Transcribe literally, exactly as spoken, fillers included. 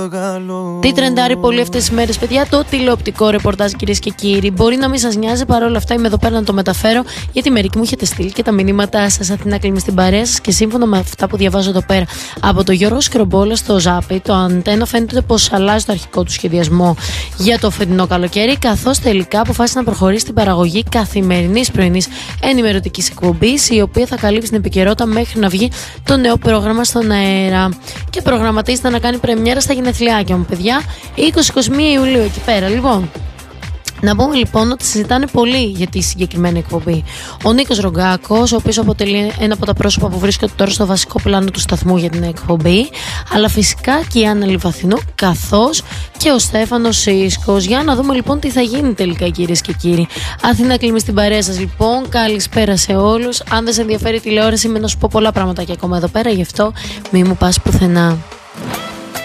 Τι τρεντάρει πολύ αυτές τις μέρες, παιδιά? Το τηλεοπτικό ρεπορτάζ, κυρίες και κύριοι. Μπορεί να μην σας νοιάζει, παρόλα αυτά είμαι εδώ πέρα να το μεταφέρω, γιατί μερικοί μου έχετε στείλει και τα μηνύματά σας. Αθηνά κλείνει στην παρέα σας και σύμφωνα με αυτά που διαβάζω εδώ πέρα από το Γιώργο Σκρομπόλα στο Ζάπι, το Αντένα φαίνεται πως αλλάζει το αρχικό του σχεδιασμό για το φετινό καλοκαίρι, καθώς τελικά αποφάσισε να προχωρήσει στην παραγωγή καθημερινής πρωινής ενημερωτικής εκπομπής, η οποία θα καλύψει την επικαιρότητα μέχρι να βγει το νέο πρόγραμμα στον αέρα. Και προγραμματίζεται να κάνει πρεμιέρα στα γενεθλιάκια μου, παιδιά, είκοσι με είκοσι μία Ιουλίου εκεί πέρα. Λοιπόν, να πούμε λοιπόν ότι συζητάνε πολύ για τη συγκεκριμένη εκπομπή. Ο Νίκος Ρογκάκος, ο οποίος αποτελεί ένα από τα πρόσωπα που βρίσκονται τώρα στο βασικό πλάνο του σταθμού για την εκπομπή, αλλά φυσικά και η Άννα Λιβαθινού, καθώς και ο Στέφανος Σίσκος. Για να δούμε λοιπόν τι θα γίνει τελικά, κυρίες και κύριοι. Αθηνά κλείνει στην παρέα σας λοιπόν. Καλησπέρα σε όλους. Αν δεν σε ενδιαφέρει η τηλεόραση, με να σου πω πολλά πράγματα και ακόμα εδώ πέρα, γι' αυτό μη μου πας πουθενά.